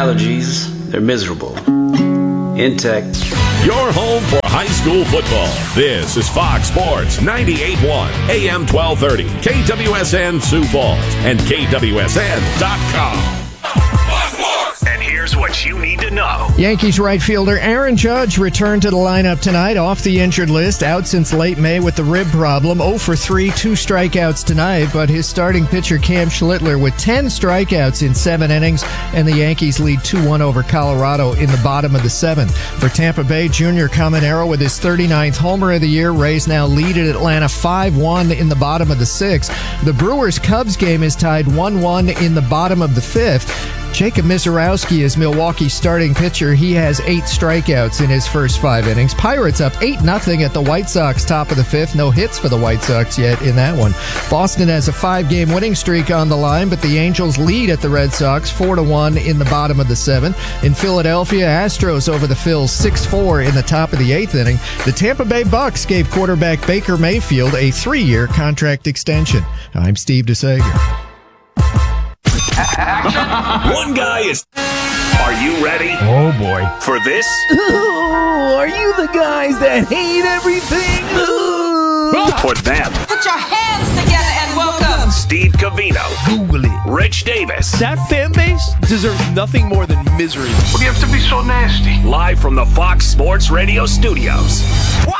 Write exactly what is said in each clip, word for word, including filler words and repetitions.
allergies, they're miserable. Intech. Your home for high school football. This is Fox Sports ninety-eight point one, A M twelve thirty, K W S N Sioux Falls, and K W S N dot com. And here's what you need to know. Yankees right fielder Aaron Judge returned to the lineup tonight off the injured list, out since late May with the rib problem. oh for three, two strikeouts tonight, but his starting pitcher Cam Schlittler with ten strikeouts in seven innings, and the Yankees lead two one over Colorado in the bottom of the seventh. For Tampa Bay, Junior Caminero with his thirty-ninth homer of the year. Rays now lead at Atlanta five one in the bottom of the sixth. The Brewers-Cubs game is tied one one in the bottom of the fifth. Jacob Mizorowski is Milwaukee's starting pitcher. He has eight strikeouts in his first five innings. Pirates up eight nothing at the White Sox, top of the fifth. No hits for the White Sox yet in that one. Boston has a five-game winning streak on the line, but the Angels lead at the Red Sox four to one in the bottom of the seventh. In Philadelphia, Astros over the Phils six four in the top of the eighth inning. The Tampa Bay Bucks gave quarterback Baker Mayfield a three-year contract extension. I'm Steve DeSager. One guy is... Are you ready? Oh, boy. For this? Ooh, are you the guys that hate everything? Ooh. For them. Put your hands together and welcome Steve Covino. Google it. Rich Davis. That fan base deserves nothing more than misery. What do you have to be so nasty? Live from the Fox Sports Radio studios. Wow!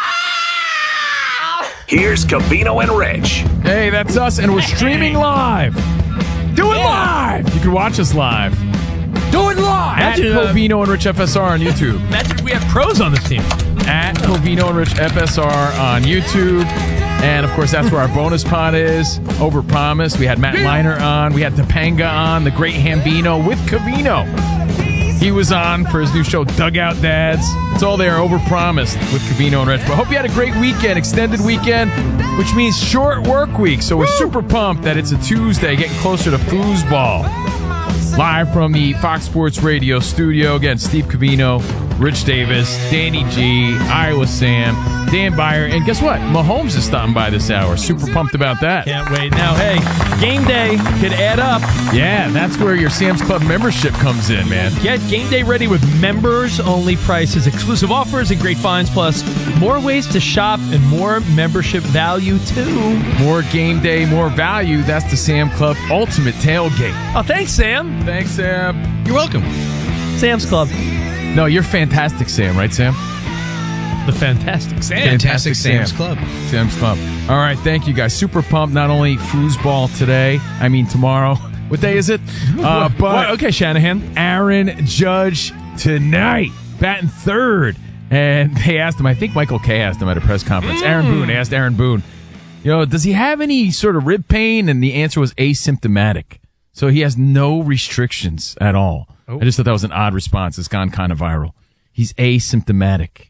Here's Covino and Rich. Hey, that's us, and we're streaming live. Do it Yeah. live! You can watch us live. Do it live! At Imagine, uh, Covino and Rich F S R on YouTube. Imagine if we have pros on this team. At Covino and Rich F S R on YouTube. And, of course, that's where our bonus pod is. Overpromised. We had Matt Liner on. We had Topanga on. The great Hambino with Covino. He was on for his new show, Dugout Dads. It's all there, overpromised with Covino and Rich. But I hope you had a great weekend, extended weekend, which means short work week. So we're super pumped that it's a Tuesday, getting closer to foosball. Live from the Fox Sports Radio studio. Again, Steve Covino, Rich Davis, Danny G, Iowa Sam, Dan Byer, and guess what? Mahomes is stopping by this hour. Super pumped about that. Can't wait. Now, hey, game day could add up. Yeah, that's where your Sam's Club membership comes in, man. Get game day ready with members-only prices, exclusive offers, and great finds, plus more ways to shop and more membership value, too. More game day, more value. That's the Sam Club Ultimate Tailgate. Oh, thanks, Sam. Thanks, Sam. You're welcome. Sam's Club. No, you're fantastic, Sam, right, Sam? The Fantastic Sam. Fantastic Sam's Sam. Club. Sam's Club. All right, thank you, guys. Super pumped. Not only foosball today, I mean tomorrow. What day is it? Uh, but What? Okay, Shanahan. Aaron Judge tonight, batting third. And they asked him, I think Michael Kay asked him at a press conference. Mm. Aaron Boone, they asked Aaron Boone, you know, does he have any sort of rib pain? And the answer was asymptomatic. So he has no restrictions at all. Oh. I just thought that was an odd response. It's gone kind of viral. He's asymptomatic.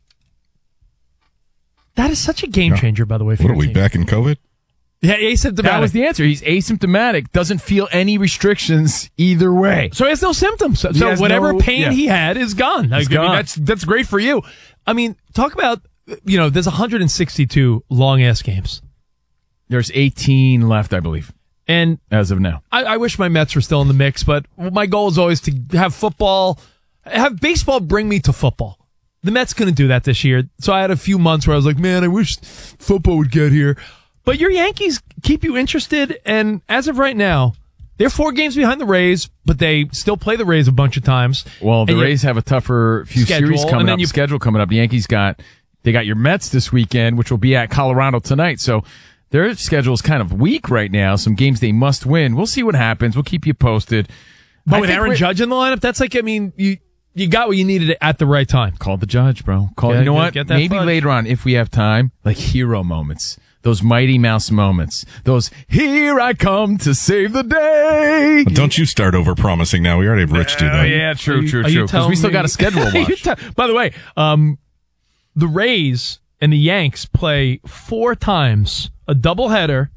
That is such a game changer, by the way. For What are your we, team. back in COVID? Yeah, asymptomatic. That was the answer. He's asymptomatic, doesn't feel any restrictions either way. So he has no symptoms. So, He so has whatever no- pain yeah. he had is gone. I It's mean, gone. That's that's great for you. I mean, talk about, you know, there's one hundred sixty-two long-ass games. There's eighteen left, I believe, And as of now. I, I wish my Mets were still in the mix, but my goal is always to have football, have baseball bring me to football. The Mets couldn't do that this year. So I had a few months where I was like, man, I wish football would get here. But your Yankees keep you interested, and as of right now, they're four games behind the Rays, but they still play the Rays a bunch of times. Well, the And Rays have a tougher few schedule, series and coming then up, you- schedule coming up. The Yankees got, they got your Mets this weekend, which will be at Colorado tonight. So their schedule is kind of weak right now. Some games they must win. We'll see what happens. We'll keep you posted. But I with think Aaron we're- Judge in the lineup, that's like, I mean, you you got what you needed at the right time. Call the judge, bro. Call. Yeah, you know get- what? get that Maybe fudge. later on, if we have time, like hero moments. Those Mighty Mouse moments. Those, here I come to save the day. Don't you start over promising now. We already have Rich do Oh, that. yeah, true, Are you- true, are you true. Because telling we still me- got a schedule to Are you watch. te- By the way, um, the Rays and the Yanks play four times, a doubleheader,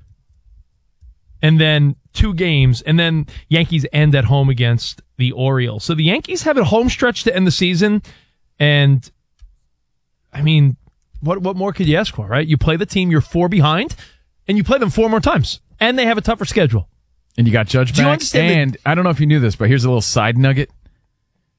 and then two games, and then Yankees end at home against the Orioles. So the Yankees have a home stretch to end the season, and I mean, what what more could you ask for, right? You play the team, you're four behind, and you play them four more times, and they have a tougher schedule. And you got Judge Do you back. understand And I don't know if you knew this, but here's a little side nugget.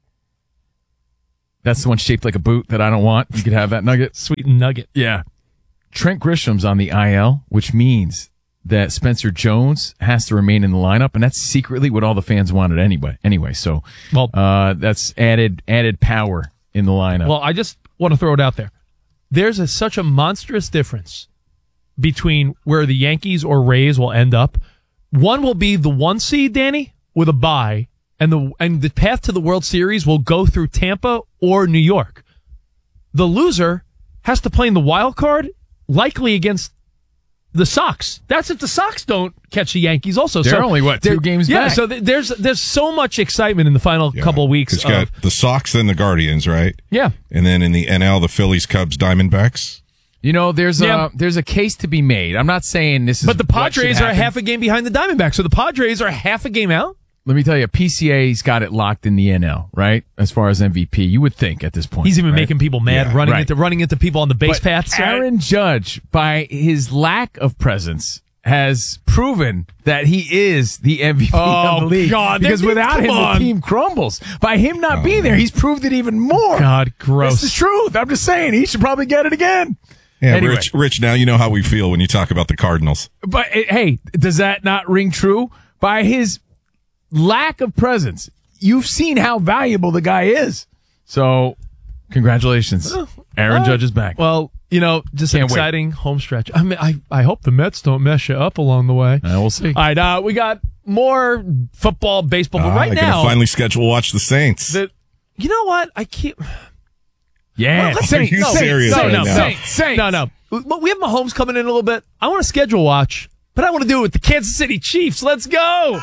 That's the one shaped like a boot that I don't want. You could have that nugget. Sweet nugget. Yeah. Trent Grisham's on the I L, which means that Spencer Jones has to remain in the lineup, and that's secretly what all the fans wanted anyway. Anyway, so well, uh, that's added added power in the lineup. Well, I just want to throw it out there. There's a, such a monstrous difference between where the Yankees or Rays will end up. One will be the one seed, Danny, with a bye, and the and the path to the World Series will go through Tampa or New York. The loser has to play in the wild card, likely against the Sox. That's if the Sox don't catch the Yankees also. They're so only, what, two games yeah, back? Yeah, so th- there's there's so much excitement in the final Yeah. couple of weeks. It's got of, the Sox and the Guardians, right? Yeah. And then in the N L, the Phillies, Cubs, Diamondbacks. You know, there's Yeah. a there's a case to be made. I'm not saying this is But the what should Padres are happen. half a game behind the Diamondbacks, so the Padres are half a game out. Let me tell you, P C A's got it locked in the N L, right? As far as M V P, you would think at this point. He's even right? making people mad, Yeah, running right. into running into people on the base But paths. Aaron Judge, by his lack of presence, has proven that he is the M V P Oh, of the league. God, because that- without come him, on. the team crumbles. By him not being there, he's proved it even more. God, gross. This is truth. I'm just saying, he should probably get it again. Yeah, Anyway. Rich, Rich, now you know how we feel when you talk about the Cardinals. But eh, hey, does that not ring true? By his lack of presence, you've seen how valuable the guy is. So, congratulations. Aaron Uh, Judge is back. Well, you know, just an Can't wait. exciting home stretch. I mean, I, I hope the Mets don't mess you up along the way. Uh, we'll see. All right, uh, we got more football, baseball, but Ah, right they're now, gonna finally schedule watch the Saints. the, you know what? I keep. Yeah. Well, Are you no, serious no, right no, now? Saints, Saints. No, no. Well, we have Mahomes coming in a little bit. I want to schedule watch, but I want to do it with the Kansas City Chiefs. Let's go.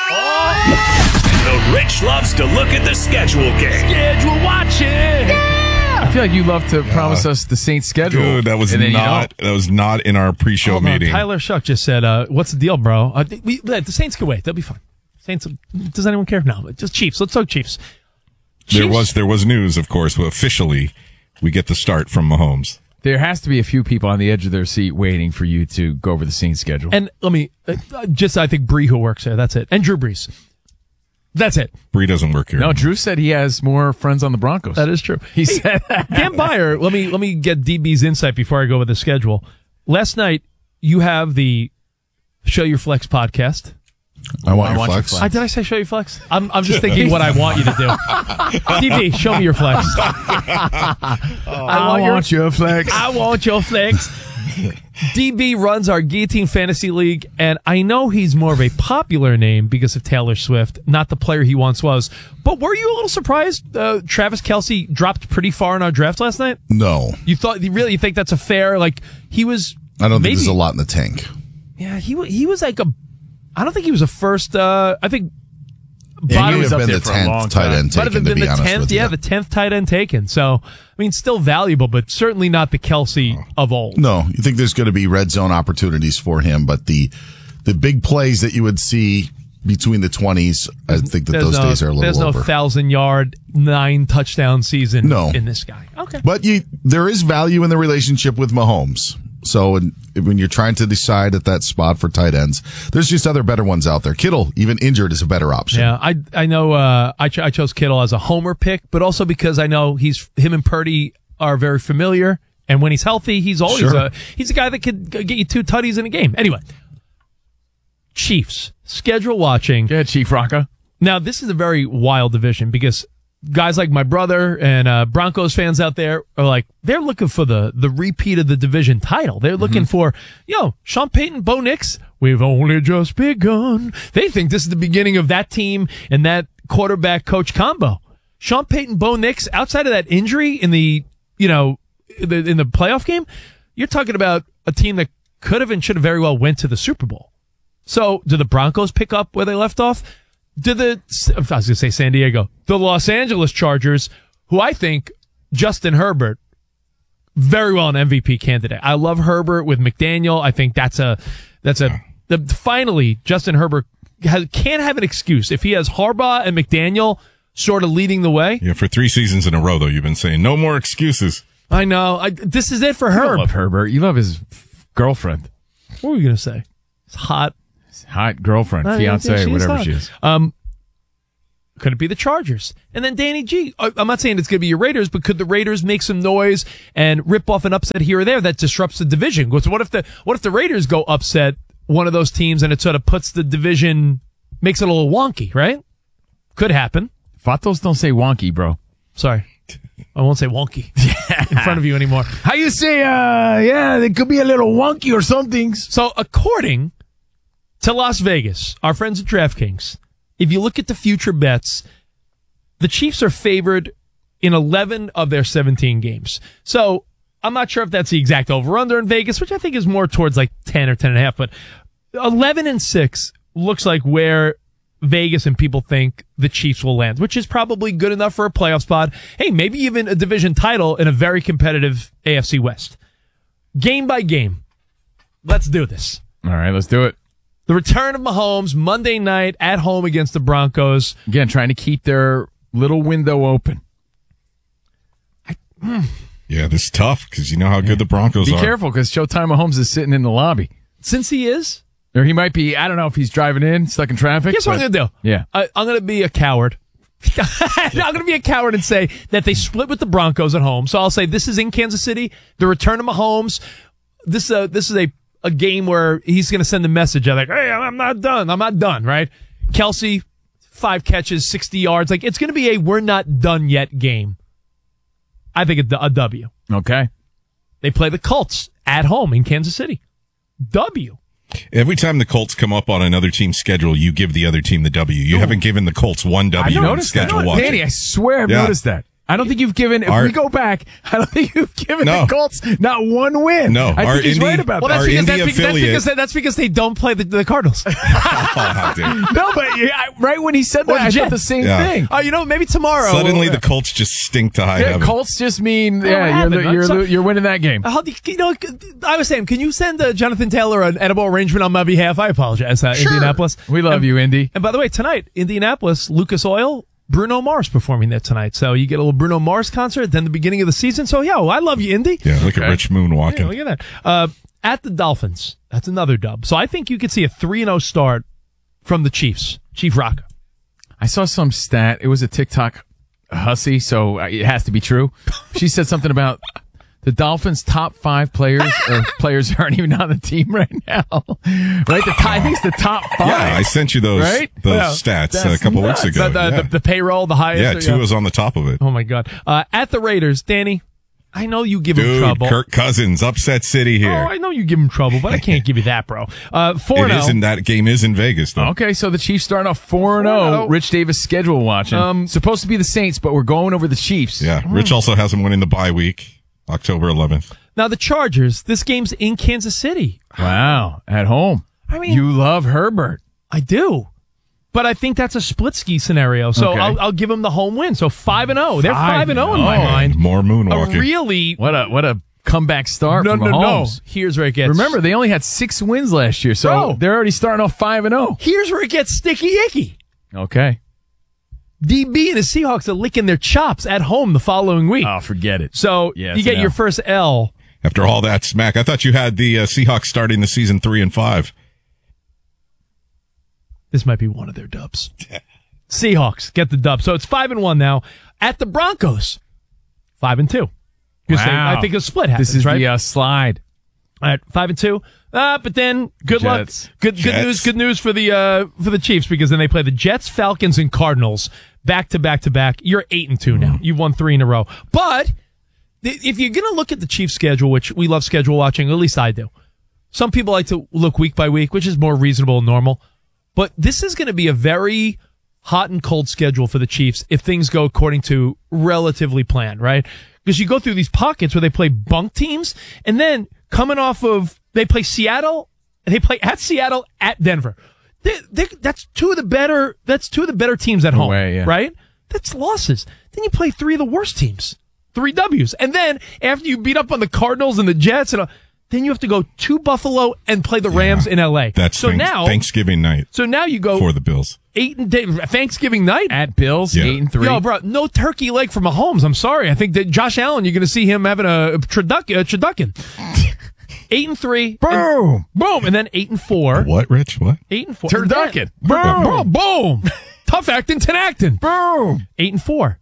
The Rich loves to look at the schedule game. Schedule watching. I feel like you love to promise us the Saints schedule. Dude, that was and then you not that was not in our pre-show Hold on, meeting. Tyler Shuck just said, uh, "What's the deal, bro? Uh, we, the Saints can wait. They'll be fine. Saints. Does anyone care? No, just Chiefs. Let's talk Chiefs. There Chiefs? was there was news, of course. But officially, we get the start from Mahomes. There has to be a few people on the edge of their seat waiting for you to go over the Saints schedule. And let me uh, just, I think Bree who works there. That's it. And Drew Brees. That's it. Bree doesn't work here. no, Drew said he has more friends on the Broncos. That is true. He said Dan Byer, let me let me get D B's insight before I go with the schedule. Last night, you have the Show Your Flex podcast. I want your watch flex. your I, did I say Show Your Flex? I'm I'm just thinking what I want you to do. D B, show me your flex. I want your flex. I want your flex. D B runs our Guillotine Fantasy League, and I know he's more of a popular name because of Taylor Swift, not the player he once was. But were you a little surprised uh, Travis Kelce dropped pretty far in our draft last night? No, You thought you really think that's a fair, like, he was... I don't maybe, think there's a lot in the tank. Yeah, he, wa- he was like a... I don't think he was a first... Uh, I think... Yeah, bottom he was would up have been there the for a long tenth tight time. end Might have taken, been to be the honest tenth, with yeah, you. the tenth tight end taken. So, I mean, still valuable, but certainly not the Kelce of old. No, you think there's going to be red zone opportunities for him, but the the big plays that you would see between the twenties, I think that There's those no, days are a little There's no over. thousand yard, nine touchdown season No. in this guy. Okay. But you, there is value in the relationship with Mahomes. So when, when you're trying to decide at that spot for tight ends, there's just other better ones out there. Kittle, even injured, is a better option. Yeah, I I know uh, I, ch- I chose Kittle as a homer pick, but also because I know he's him and Purdy are very familiar, and when he's healthy, he's always Sure. a he's a guy that could g- get you two tutties in a game. Anyway, Chiefs schedule watching. Yeah, Chief Rocca. Now this is a very wild division because guys like my brother and uh, Broncos fans out there are like, they're looking for the, the repeat of the division title. They're looking for, yo, Sean Payton, Bo Nix, we've only just begun. They think this is the beginning of that team and that quarterback coach combo. Sean Payton, Bo Nix, outside of that injury in the, you know, in the, in the playoff game, you're talking about a team that could have and should have very well went to the Super Bowl. So do the Broncos pick up where they left off? Do the, I was going to say San Diego, the Los Angeles Chargers, who I think Justin Herbert, very well an M V P candidate. I love Herbert with McDaniel. I think that's a, that's a, the, finally, Justin Herbert has, can't have an excuse. If he has Harbaugh and McDaniel sort of leading the way. Yeah, for three seasons in a row, though, you've been saying no more excuses. I know. I, this is it for You don't Herb. love Herbert. You love his girlfriend. What were you going to say? It's hot. His hot girlfriend, Uh, fiance, yeah, she is whatever hot. she is. Um, Could it be the Chargers? And then Danny G, I'm not saying it's going to be your Raiders, but could the Raiders make some noise and rip off an upset here or there that disrupts the division? So what if the what if the Raiders go upset one of those teams and it sort of puts the division, makes it a little wonky, right? Could happen. Vatos don't say wonky, bro. Sorry. I won't say wonky in front of you anymore. How you say, uh, yeah, it could be a little wonky or something. So according to Las Vegas, our friends at DraftKings, if you look at the future bets, the Chiefs are favored in eleven of their seventeen games. So I'm not sure if that's the exact over-under in Vegas, which I think is more towards like ten or ten and a half, but eleven and six looks like where Vegas and people think the Chiefs will land, which is probably good enough for a playoff spot. Hey, maybe even a division title in a very competitive A F C West. Game by game. Let's do this. All right, let's do it. The return of Mahomes Monday night at home against the Broncos. Again, trying to keep their little window open. I, mm. Yeah, this is tough because you know how good the Broncos Be are. Be careful because Showtime Mahomes is sitting in the lobby. Since he is? Or he might be, I don't know if he's driving in, stuck in traffic. Guess what I'm going to do? Yeah. I, I'm going to be a coward. I'm going to be a coward and say that they split with the Broncos at home. So I'll say this is in Kansas City. The return of Mahomes. This is a, this is a, a game where he's going to send a message like, hey, I'm not done. I'm not done, right? Kelsey, five catches, sixty yards. Like, it's going to be a we're not done yet game. I think a, a W. Okay. They play the Colts at home in Kansas City. W. Every time the Colts come up on another team's schedule, you give the other team the W. You Ooh. haven't given the Colts one W on schedule watch. Danny, I swear I've yeah. noticed that. I don't think you've given, if our, we go back, I don't think you've given no. the Colts not one win. No, I our think he's Indy, right about well, that. That's because, that's, because, affiliate, that's, because, that's because they don't play the, the Cardinals. oh, no, but yeah, right when he said that, I thought the same yeah. thing. Oh, you know, maybe tomorrow. Suddenly we'll, the Colts just stink to high yeah, heaven. Colts just mean, well, yeah, you're, the, you're, so, the, you're winning that game. Uh, you know, I was saying, can you send uh, Jonathan Taylor an edible arrangement on my behalf? I apologize, uh, sure. Indianapolis. We love and, you, Indy. And by the way, tonight, Indianapolis, Lucas Oil, Bruno Mars performing there tonight. So you get a little Bruno Mars concert, then the beginning of the season. So, yeah, well, I love you, Indy. Yeah, look okay. at Rich Moon walking. Yeah, look at that. Uh, at the Dolphins, that's another dub. So I think you could see a three and oh start from the Chiefs. Chief Rocca. I saw some stat. It was a TikTok hussy, so it has to be true. She said something about the Dolphins' top five players, or players who aren't even on the team right now. Right? The I think it's the top five. Yeah, I sent you those, right? those yeah, stats a couple nuts. weeks ago. The, the, yeah. the, the payroll, the highest. Yeah, Tua's yeah. on the top of it. Oh, my God. Uh, at the Raiders, Danny, I know you give Dude, him trouble. Kirk Cousins, upset city here. Oh, I know you give him trouble, but I can't give you that, bro. Uh, four and It isn't, that game is in Vegas, though. Okay, so the Chiefs starting off four and oh. Rich Davis schedule watching. Um, Supposed to be the Saints, but we're going over the Chiefs. Yeah, Rich also has them winning the bye week, October eleventh. Now, the Chargers, this game's in Kansas City. Wow, at home. I mean, you love Herbert. I do. But I think that's a split ski scenario. So okay. I'll, I'll give them the home win. So five and oh. They're five and oh in my mind. More moonwalking. A really. What a, what a comeback start no, from no, Mahomes. No. Here's where it gets. Remember, they only had six wins last year, so Bro, they're already starting off five and oh. Here's where it gets sticky icky. Okay. D B and the Seahawks are licking their chops at home the following week. Oh, forget it. So yeah, you get an your L. first L. After all that smack, I thought you had the uh, Seahawks starting the season three and five. This might be one of their dubs. Seahawks get the dub. So it's five and one now. At the Broncos, five and two. Wow. They, I think a split happens. This is right? the uh, slide. All right, five and two. Uh, but then good Jets. luck. Good good news. Good news for the uh, for the Chiefs because then they play the Jets, Falcons, and Cardinals back to back to back. You're eight and two now. Mm. You've won three in a row. But if you're going to look at the Chiefs schedule, which we love schedule watching, at least I do. Some people like to look week by week, which is more reasonable and normal. But this is going to be a very hot and cold schedule for the Chiefs if things go according to relatively planned, right? Because you go through these pockets where they play bunk teams, and then coming off of, they play Seattle, and they play at Seattle, at Denver. They, they, that's two of the better, that's two of the better teams at home, way, yeah. right? That's losses. Then you play three of the worst teams. Three W's. And then after you beat up on the Cardinals and the Jets, and uh, then you have to go to Buffalo and play the Rams yeah, in L A. That's so thanks, now Thanksgiving night. So now you go for the Bills. Eight and day, Thanksgiving night at Bills, yeah. eight and three. Yo, bro, no turkey leg for Mahomes. I'm sorry. I think that Josh Allen, you're going to see him having a turducken. A turducken. Eight and three. Boom, and, boom, and then eight and four. What, Rich? What? Eight and four. Turducken. Boom, boom, boom. Tough acting, Tenactin. Boom. Eight and four.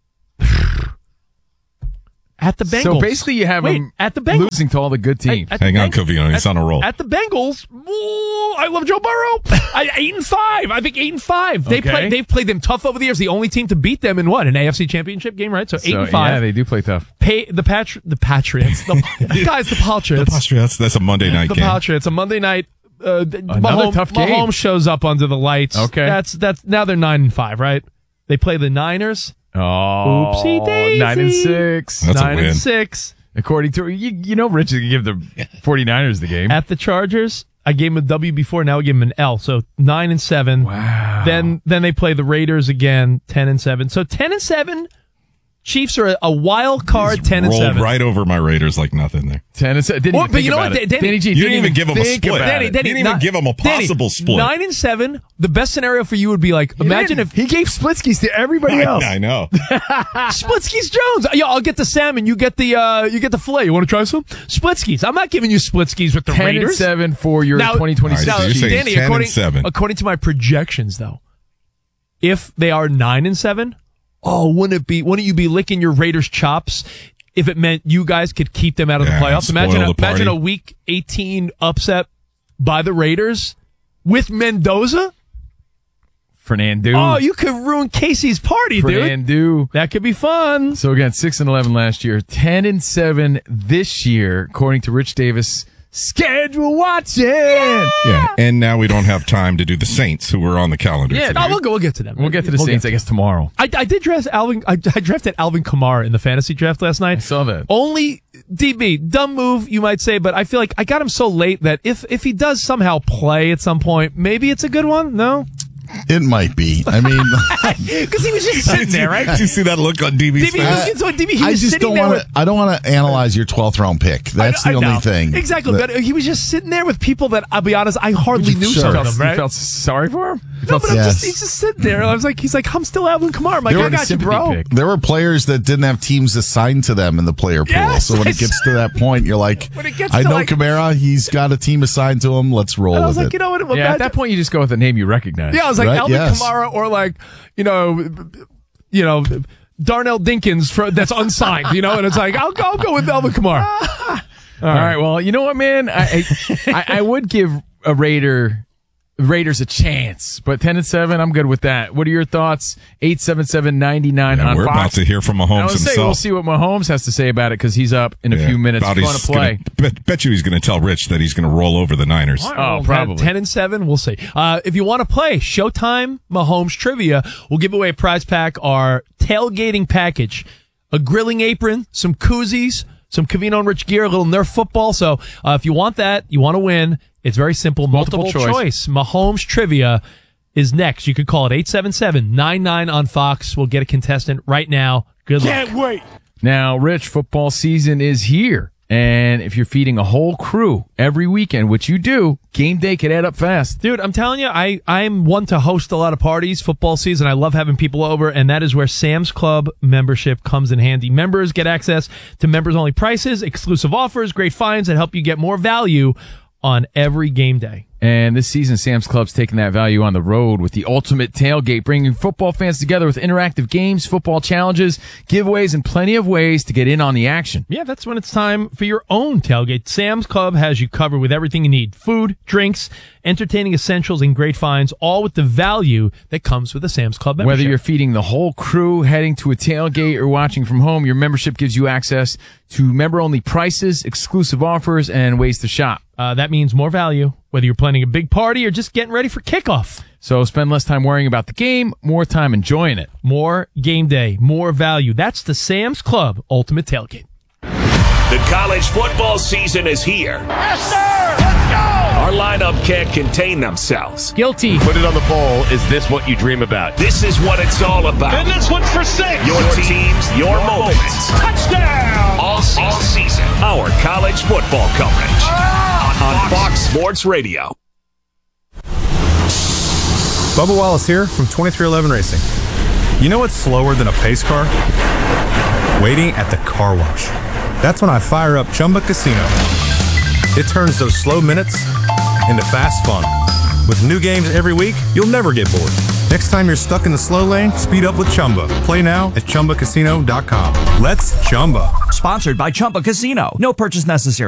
At the Bengals. So basically, you have Wait, them at the Bengals. losing to all the good teams. At, at Hang the on, Bengals, Covino. He's at, on a roll. At the Bengals, ooh, I love Joe Burrow. I, eight and five. I think eight and five. They Okay. play. They've played them tough over the years. The only team to beat them in what an A F C Championship game, right? So eight So, and five. Yeah, they do play tough. Pay the Patri- the Patriots. The guys, the Patriots. The Patriots. That's a Monday night the game. Patriots. A Monday night. Uh, Mahomes, tough game. Mahomes shows up under the lights. Okay. That's that's now they're nine and five, right? They play the Niners. Oh, Oopsie daisy. nine and six. That's a nine win. and six. According to you, you know, Rich is gonna give the 49ers the game. At the Chargers, I gave him a W before. Now I give him an L. So nine and seven. Wow. Then then they play the Raiders again, ten and seven. So ten and seven. Chiefs are a, a wild card, He's ten and rolled seven. right over my Raiders like nothing there. Ten and seven. Didn't Well, even but think you know about what, it. Danny- Danny G, You didn't even give him a think split. about Danny, it. Danny, You didn't even not- give him a Danny, possible split. Nine and seven. The best scenario for you would be like, imagine if he gave Splitskis to everybody I, else. I know. Splitskis Jones. Yo, I'll get the salmon. You get the uh, you get the filet. You want to try some Splitskis? I'm not giving you Splitskis with the Ten Raiders. and seven for your Now- twenty twenty-six. All right, so Now, you're saying Danny, ten and according, seven. according to my projections, though, if they are nine and seven, oh, wouldn't it be? Wouldn't you be licking your Raiders chops if it meant you guys could keep them out of Yeah, the playoffs? spoil Imagine, a, the party. imagine a Week eighteen upset by the Raiders with Mendoza. Fernando. Oh, you could ruin Casey's party, dude. Fernando. That could be fun. So again, six and eleven last year, ten and seven this year, according to Rich Davis. Schedule watching. Yeah. Yeah, and now we don't have time to do the Saints, who were on the calendar. Yeah, today. no, we'll go. We'll get to them. We'll get to the We'll Saints, get I guess, tomorrow. I, I did draft Alvin. I, I drafted Alvin Kamara in the fantasy draft last night. I saw that. Only D B, dumb move, you might say, but I feel like I got him so late that if if he does somehow play at some point, maybe it's a good one. No, It might be. I mean, because he was just sitting there, right? Did you see that look on D B's D B, face? was, so D B, he I was just sitting don't there want with. to. I don't want to analyze your twelfth round pick. That's I- the I only know. thing. Exactly, that- but he was just sitting there with people that I'll be honest, I hardly knew Sure. some You of felt, them, right? you felt sorry for him? You No, felt but I'm Yes. just, he's just sitting there. I was like, he's like, I'm still Alvin Kamara. I'm like, There I were got you, sympathy bro. pick. There were players that didn't have teams assigned to them in the player pool. Yes, so when I it gets to that point, you're like, When it gets I to know like- Kamara. He's got a team assigned to him. Let's roll And I was with like, it. you know what? Yeah, at imagine- that point, you just go with a name you recognize. Yeah, I was like Right? Alvin Yes. Kamara or like, you know, you know, Darnell Dinkins for, that's unsigned, you know, and it's like, I'll, I'll go with Alvin Kamara. All right. Well, you know what, man? I I, I, I would give a Raider Raiders a chance, but ten and seven, I'm good with that. What are your thoughts? Eight seven seven ninety nine Yeah, on we're Fox. about to hear from Mahomes I would say himself. we'll see what Mahomes has to say about it because he's up in a Yeah, few minutes. about Fun he's to play. Gonna, bet, bet you he's going to tell Rich that he's going to roll over the Niners. Oh, probably. ten and seven. We'll see. Uh, if you want to play Showtime Mahomes trivia, we'll give away a prize pack, our tailgating package, a grilling apron, some koozies, some Covino and Rich gear, a little Nerf football. So uh, if you want that, you want to win, it's very simple. Multiple, Multiple choice. choice. Mahomes trivia is next. You could call it eight seven seven nine nine on Fox. We'll get a contestant right now. Good luck. Can't wait. Now, Rich, football season is here. And if you're feeding a whole crew every weekend, which you do, game day could add up fast. Dude, I'm telling you, I, I'm one to host a lot of parties football season. I love having people over, and that is where Sam's Club membership comes in handy. Members get access to members-only prices, exclusive offers, great finds that help you get more value on every game day. And this season, Sam's Club's taking that value on the road with the ultimate tailgate, bringing football fans together with interactive games, football challenges, giveaways, and plenty of ways to get in on the action. Yeah, that's when it's time for your own tailgate. Sam's Club has you covered with everything you need. Food, drinks, entertaining essentials, and great finds, all with the value that comes with a Sam's Club membership. Whether you're feeding the whole crew, heading to a tailgate, or watching from home, your membership gives you access to member-only prices, exclusive offers, and ways to shop. Uh, that means more value, whether you're planning a big party or just getting ready for kickoff. So spend less time worrying about the game, more time enjoying it. More game day, more value. That's the Sam's Club Ultimate Tailgate. The college football season is here. Yes, sir. Let's go. Our lineup can't contain themselves. Guilty. Put it on the poll. Is this what you dream about? This is what it's all about. And this one's for six. Your teams, your moments. Touchdown. All season. All season. Our college football coverage on Fox Sports Radio. Bubba Wallace here from twenty-three eleven Racing. You know what's slower than a pace car? Waiting at the car wash. That's when I fire up Chumba Casino. It turns those slow minutes into fast fun. With new games every week, you'll never get bored. Next time you're stuck in the slow lane, speed up with Chumba. Play now at Chumba Casino dot com. Let's Chumba. Sponsored by Chumba Casino. No purchase necessary.